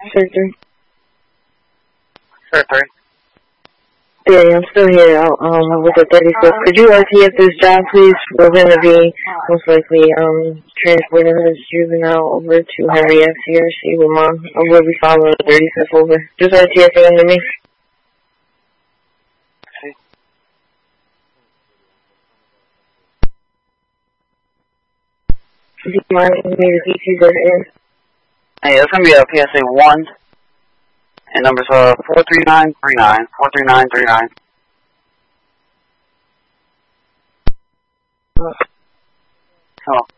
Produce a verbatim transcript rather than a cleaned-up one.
Sir three. Sir three. Yeah, I'm still here. Um, I'm with the thirty-four. Could you R T F this job, please? We're going to be most likely um transporting this juvenile over to Henry F. C R C with mom. I will be following the thirty-fifth over. Just R T F it under me. Okay. Do you mind giving me the P T that it is? Hey, it's going to be a P S A one. And numbers are four three nine three nine. four three nine three nine. Oh. Oh.